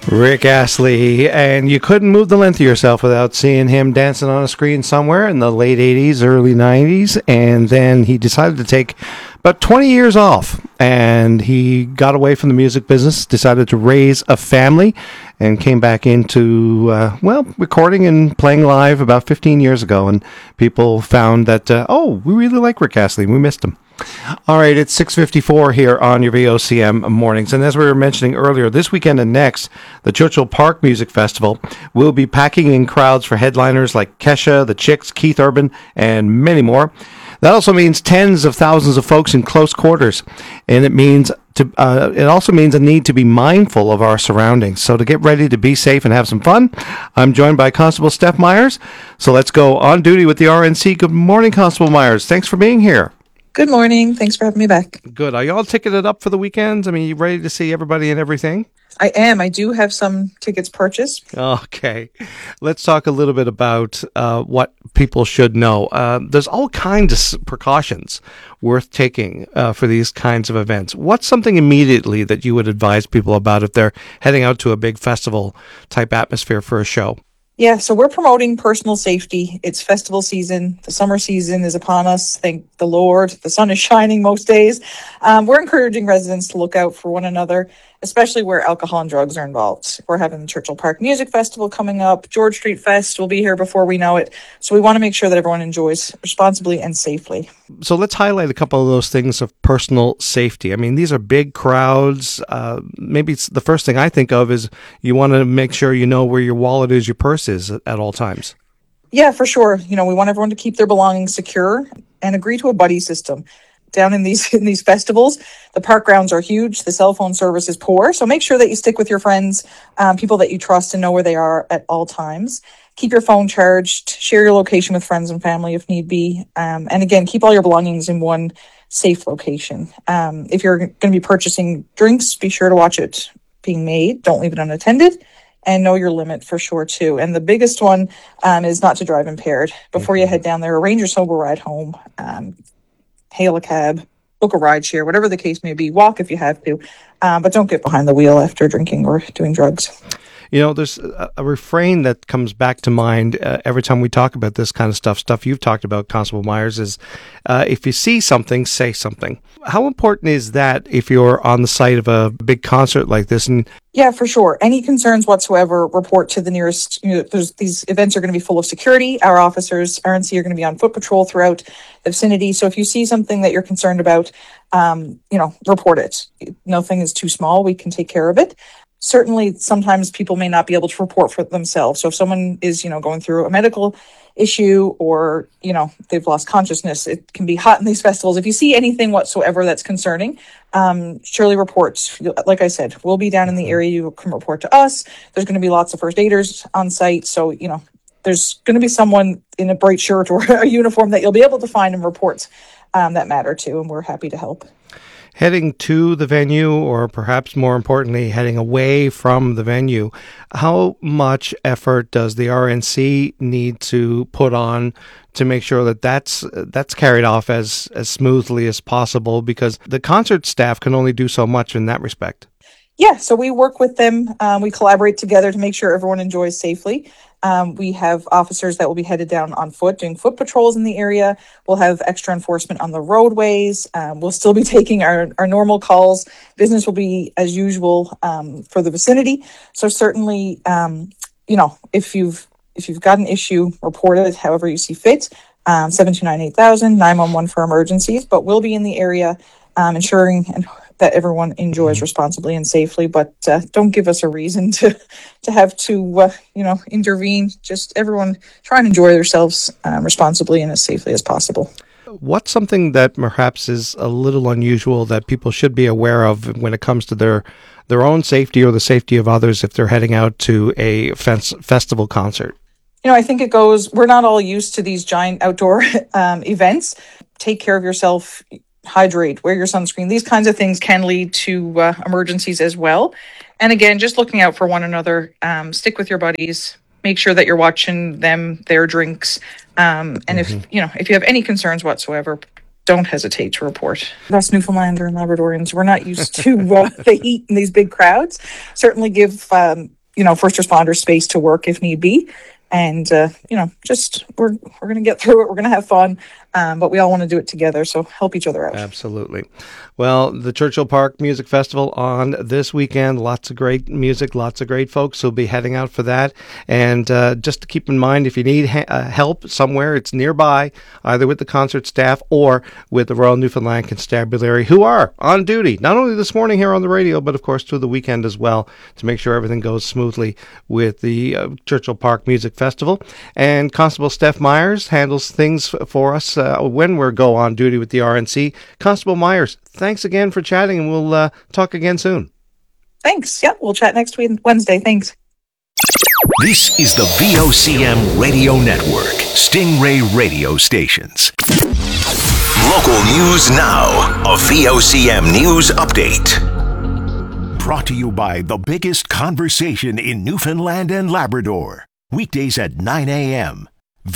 Rick Astley, and you couldn't move the length of yourself without seeing him dancing on a screen somewhere in the late 80s, early 90s, and then he decided to take about 20 years off, and he got away from the music business, decided to raise a family, and came back into, recording and playing live about 15 years ago, and people found that, we really like Rick Astley, we missed him. All right, it's 6:54 here on your VOCM mornings. And as we were mentioning earlier, this weekend and next, the Churchill Park Music Festival will be packing in crowds for headliners like Kesha, the Chicks, Keith Urban, and many more. That also means tens of thousands of folks in close quarters. And it also means a need to be mindful of our surroundings. So to get ready to be safe and have some fun, I'm joined by Constable Steph Myers. So let's go on duty with the RNC. Good morning, Constable Myers. Thanks for being here. Good morning. Thanks for having me back. Good. Are you all ticketed up for the weekends? I mean, you ready to see everybody and everything? I am. I do have some tickets purchased. Okay. Let's talk a little bit about what people should know. There's all kinds of precautions worth taking for these kinds of events. What's something immediately that you would advise people about if they're heading out to a big festival type atmosphere for a show? Yeah, so we're promoting personal safety. It's festival season. The summer season is upon us. Thank the Lord. The sun is shining most days. We're encouraging residents to look out for one another, especially where alcohol and drugs are involved. We're having the Churchill Park Music Festival coming up. George Street Fest will be here before we know it. So we want to make sure that everyone enjoys responsibly and safely. So let's highlight a couple of those things of personal safety. I mean, these are big crowds. Maybe it's the first thing I think of is you want to make sure you know where your wallet is, your purse is at all times. Yeah, for sure. We want everyone to keep their belongings secure and agree to a buddy system. Down in these festivals, the park grounds are huge. The cell phone service is poor. So make sure that you stick with your friends, people that you trust and know where they are at all times. Keep your phone charged. Share your location with friends and family if need be. And again, keep all your belongings in one safe location. If you're going to be purchasing drinks, be sure to watch it being made. Don't leave it unattended. And know your limit for sure, too. And the biggest one is not to drive impaired. Before you head down there, arrange your sober ride home. Hail a cab, book a ride share, whatever the case may be. Walk if you have to, but don't get behind the wheel after drinking or doing drugs. There's a refrain that comes back to mind every time we talk about this kind of stuff you've talked about, Constable Myers, is if you see something, say something. How important is that if you're on the site of a big concert like this? Yeah, for sure. Any concerns whatsoever, report to the nearest. These events are going to be full of security. Our officers, RNC, are going to be on foot patrol throughout the vicinity. So if you see something that you're concerned about, report it. Nothing is too small. We can take care of it. Certainly, sometimes people may not be able to report for themselves. So if someone is, going through a medical issue or, they've lost consciousness, it can be hot in these festivals. If you see anything whatsoever that's concerning, surely report. Like I said, we'll be down in the area. You can report to us. There's going to be lots of first aiders on site. So, there's going to be someone in a bright shirt or a uniform that you'll be able to find and reports that matter to, and we're happy to help. Heading to the venue, or perhaps more importantly, heading away from the venue, how much effort does the RNC need to put on to make sure that that's carried off as smoothly as possible? Because the concert staff can only do so much in that respect. Yeah, so we work with them. We collaborate together to make sure everyone enjoys safely. We have officers that will be headed down on foot, doing foot patrols in the area. We'll have extra enforcement on the roadways. We'll still be taking our normal calls. Business will be as usual for the vicinity. So certainly, if you've got an issue, report it however you see fit. 729-8000, 911 for emergencies. But we'll be in the area ensuring that everyone enjoys responsibly and safely, but don't give us a reason to have to intervene. Just everyone try and enjoy themselves responsibly and as safely as possible. What's something that perhaps is a little unusual that people should be aware of when it comes to their own safety or the safety of others if they're heading out to a festival concert? I think we're not all used to these giant outdoor events. Take care of yourself. Hydrate, wear your sunscreen. These kinds of things can lead to emergencies as well. And again, just looking out for one another, stick with your buddies, make sure that you're watching them, their drinks. And if you have any concerns whatsoever, don't hesitate to report. Us Newfoundlander and Labradorians, we're not used to the heat and these big crowds. Certainly give, first responders space to work if need be. And, just we're going to get through it. We're going to have fun. But we all want to do it together. So help each other out. Absolutely. Well, the Churchill Park Music Festival on this weekend. Lots of great music, lots of great folks who'll be heading out for that. And just to keep in mind, if you need help somewhere, it's nearby, either with the concert staff or with the Royal Newfoundland Constabulary, who are on duty, not only this morning here on the radio, but of course through the weekend as well, to make sure everything goes smoothly with the Churchill Park Music Festival. And Constable Steph Myers handles things for us when we go on duty with the RNC. Constable Myers, thanks again for chatting, and we'll talk again soon. Thanks. Yep, we'll chat next week, Wednesday. Thanks. This is the VOCM Radio Network, Stingray Radio Stations. Local news now, a VOCM news update. Brought to you by the biggest conversation in Newfoundland and Labrador. Weekdays at 9 a.m.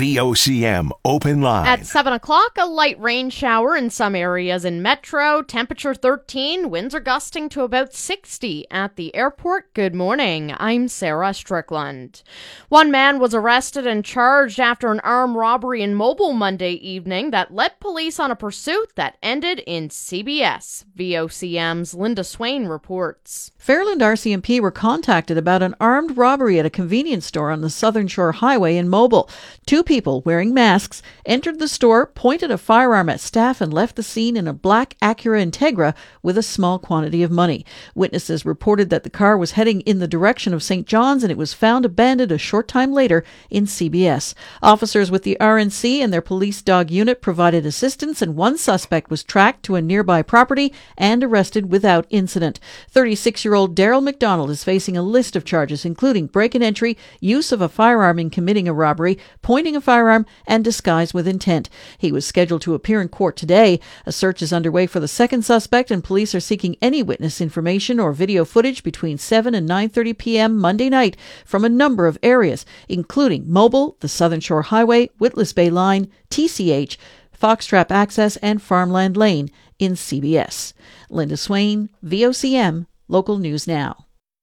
VOCM Open Line. At 7 o'clock, a light rain shower in some areas in Metro. Temperature 13. Winds are gusting to about 60 at the airport. Good morning. I'm Sarah Strickland. One man was arrested and charged after an armed robbery in Mobile Monday evening that led police on a pursuit that ended in CBS. VOCM's Linda Swain reports. Fairland RCMP were contacted about an armed robbery at a convenience store on the Southern Shore Highway in Mobile. Two people wearing masks entered the store, pointed a firearm at staff, and left the scene in a black Acura Integra with a small quantity of money. Witnesses reported that the car was heading in the direction of St. John's, and it was found abandoned a short time later in CBS. Officers with the RNC and their police dog unit provided assistance, and one suspect was tracked to a nearby property and arrested without incident. 36-year-old Daryl McDonald is facing a list of charges, including break and entry, use of a firearm in committing a robbery, pointing a firearm, and disguise with intent. He was scheduled to appear in court today. A search is underway for the second suspect, and police are seeking any witness information or video footage between 7 and 9:30 p.m. Monday night from a number of areas, including Mobile, the Southern Shore Highway, Witless Bay Line, TCH, Foxtrap Access, and Farmland Lane in CBS. Linda Swain, VOCM, Local News Now.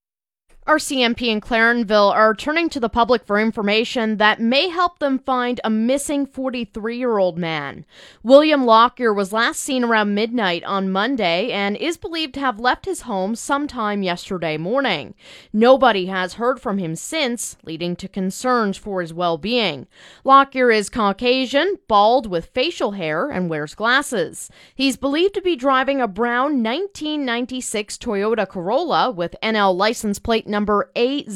RCMP in Clarenville are turning to the public for information that may help them find a missing 43-year-old man. William Lockyer was last seen around midnight on Monday and is believed to have left his home sometime yesterday morning. Nobody has heard from him since, leading to concerns for his well-being. Lockyer is Caucasian, bald with facial hair, and wears glasses. He's believed to be driving a brown 1996 Toyota Corolla with NL license plate number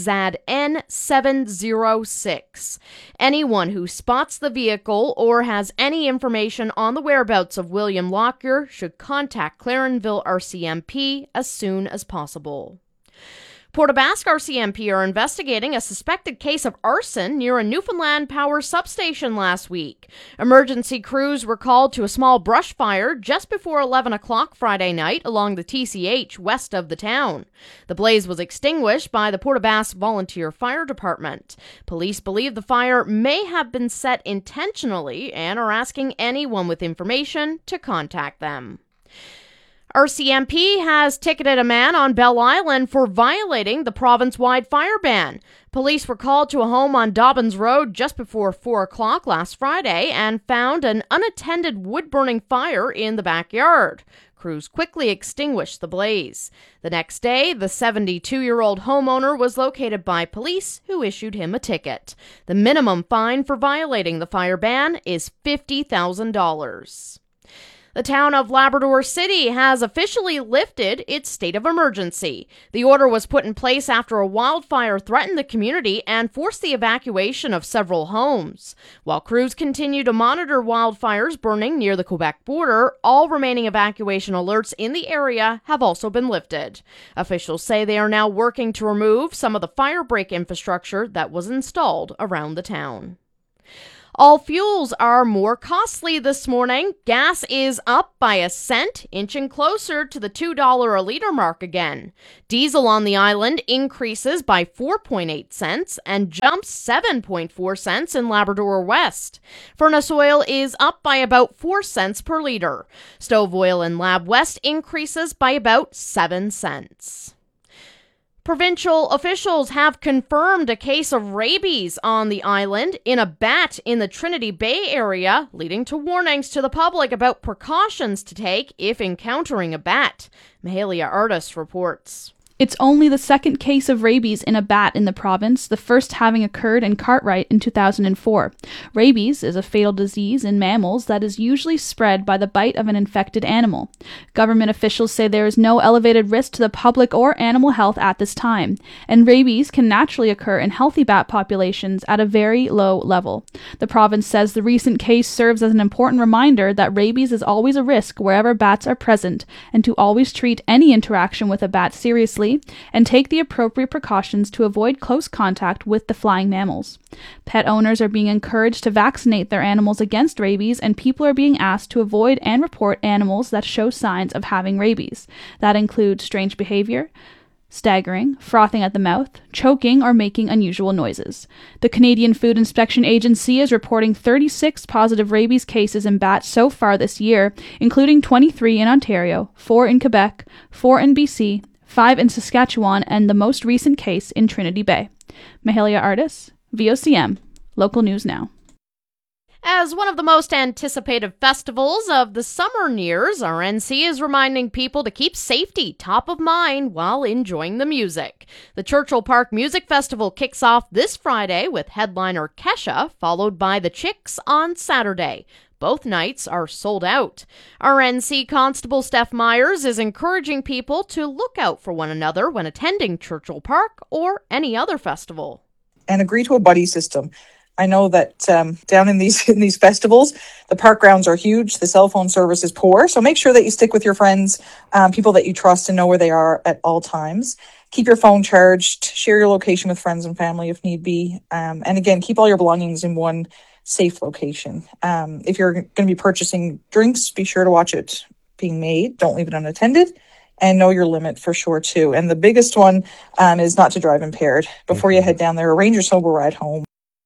AZN706. Anyone who spots the vehicle or has any information on the whereabouts of William Lockyer should contact Clarenville RCMP as soon as possible. Port aux Basques RCMP are investigating a suspected case of arson near a Newfoundland Power substation last week. Emergency crews were called to a small brush fire just before 11 o'clock Friday night along the TCH west of the town. The blaze was extinguished by the Port aux Basques Volunteer Fire Department. Police believe the fire may have been set intentionally and are asking anyone with information to contact them. RCMP has ticketed a man on Bell Island for violating the province-wide fire ban. Police were called to a home on Dobbins Road just before 4 o'clock last Friday and found an unattended wood-burning fire in the backyard. Crews quickly extinguished the blaze. The next day, the 72-year-old homeowner was located by police, who issued him a ticket. The minimum fine for violating the fire ban is $50,000. The town of Labrador City has officially lifted its state of emergency. The order was put in place after a wildfire threatened the community and forced the evacuation of several homes. While crews continue to monitor wildfires burning near the Quebec border, all remaining evacuation alerts in the area have also been lifted. Officials say they are now working to remove some of the fire break infrastructure that was installed around the town. All fuels are more costly this morning. Gas is up by a cent, inching closer to the $2 a liter mark again. Diesel on the island increases by 4.8 cents and jumps 7.4 cents in Labrador West. Furnace oil is up by about 4 cents per liter. Stove oil in Lab West increases by about 7 cents. Provincial officials have confirmed a case of rabies on the island in a bat in the Trinity Bay area, leading to warnings to the public about precautions to take if encountering a bat. Mahalia Artis reports. It's only the second case of rabies in a bat in the province, the first having occurred in Cartwright in 2004. Rabies is a fatal disease in mammals that is usually spread by the bite of an infected animal. Government officials say there is no elevated risk to the public or animal health at this time, and rabies can naturally occur in healthy bat populations at a very low level. The province says the recent case serves as an important reminder that rabies is always a risk wherever bats are present, and to always treat any interaction with a bat seriously and take the appropriate precautions to avoid close contact with the flying mammals. Pet owners are being encouraged to vaccinate their animals against rabies, and people are being asked to avoid and report animals that show signs of having rabies. That includes strange behavior, staggering, frothing at the mouth, choking, or making unusual noises. The Canadian Food Inspection Agency is reporting 36 positive rabies cases in bats so far this year, including 23 in Ontario, 4 in Quebec, 4 in BC, 5 in Saskatchewan, and the most recent case in Trinity Bay. Mahalia Artis, VOCM, Local News Now. As one of the most anticipated festivals of the summer nears, RNC is reminding people to keep safety top of mind while enjoying the music. The Churchill Park Music Festival kicks off this Friday with headliner Kesha, followed by the Chicks on Saturday. Both nights are sold out. RNC Constable Steph Myers is encouraging people to look out for one another when attending Churchill Park or any other festival. And agree to a buddy system. I know that down in these festivals, the park grounds are huge. The cell phone service is poor. So make sure that you stick with your friends, people that you trust and know where they are at all times. Keep your phone charged. Share your location with friends and family if need be. And again, keep all your belongings in one safe location. If you're going to be purchasing drinks, be sure to watch it being made. Don't leave it unattended. And know your limit for sure, too. And the biggest one is not to drive impaired. Before you head down there, arrange your sober ride home.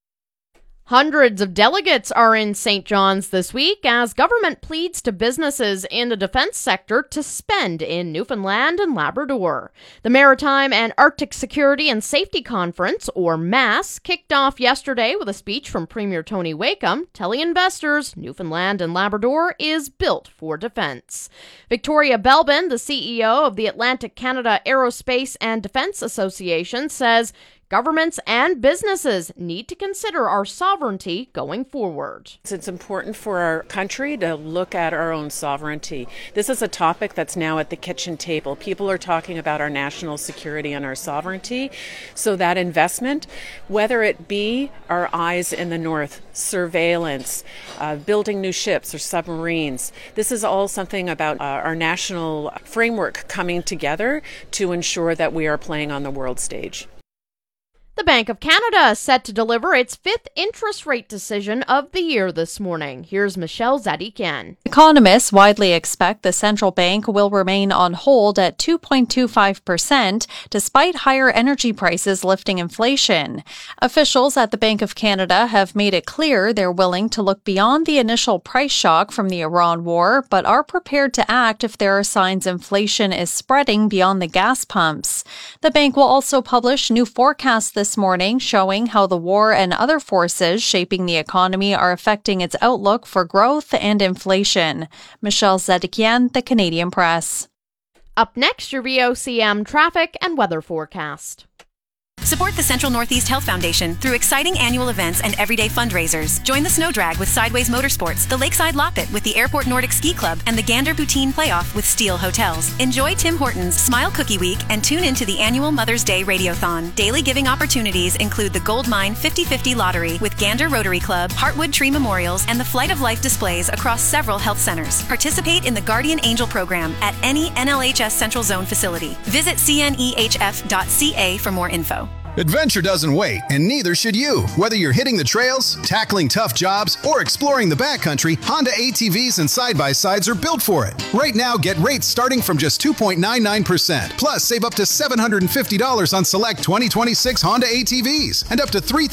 Hundreds of delegates are in St. John's this week as government pleads to businesses in the defense sector to spend in Newfoundland and Labrador. The Maritime and Arctic Security and Safety Conference, or MASS, kicked off yesterday with a speech from Premier Tony Wakeham telling investors Newfoundland and Labrador is built for defense. Victoria Belbin, the CEO of the Atlantic Canada Aerospace and Defense Association, says governments and businesses need to consider our sovereignty going forward. It's important for our country to look at our own sovereignty. This is a topic that's now at the kitchen table. People are talking about our national security and our sovereignty. So that investment, whether it be our eyes in the north, surveillance, building new ships or submarines, this is all something about our national framework coming together to ensure that we are playing on the world stage. The Bank of Canada is set to deliver its fifth interest rate decision of the year this morning. Here's Michelle Zadikian. Economists widely expect the central bank will remain on hold at 2.25%, despite higher energy prices lifting inflation. Officials at the Bank of Canada have made it clear they're willing to look beyond the initial price shock from the Iran war, but are prepared to act if there are signs inflation is spreading beyond the gas pumps. The bank will also publish new forecasts this morning showing how the war and other forces shaping the economy are affecting its outlook for growth and inflation. Michelle Zedikian, The Canadian Press. Up next, your VOCM traffic and weather forecast. Support the Central Northeast Health Foundation through exciting annual events and everyday fundraisers. Join the Snow Drag with Sideways Motorsports, the Lakeside Loppet with the Airport Nordic Ski Club, and the Gander Poutine Playoff with Steel Hotels. Enjoy Tim Hortons Smile Cookie Week and tune into the annual Mother's Day Radiothon. Daily giving opportunities include the Gold Mine 50/50 Lottery with Gander Rotary Club, Heartwood Tree Memorials, and the Flight of Life displays across several health centers. Participate in the Guardian Angel program at any NLHS Central Zone facility. Visit cnehf.ca for more info. Adventure doesn't wait, and neither should you. Whether you're hitting the trails, tackling tough jobs, or exploring the backcountry, Honda ATVs and side-by-sides are built for it. Right now, get rates starting from just 2.99%. Plus, save up to $750 on select 2026 Honda ATVs and up to $3,000